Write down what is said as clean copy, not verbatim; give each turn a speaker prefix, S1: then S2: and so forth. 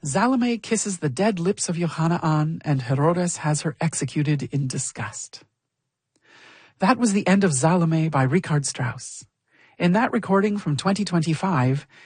S1: Salome kisses the dead lips of Johanna an, and Herodes has her executed in disgust. That was the end of Salome by Richard Strauss. In that recording from 2025,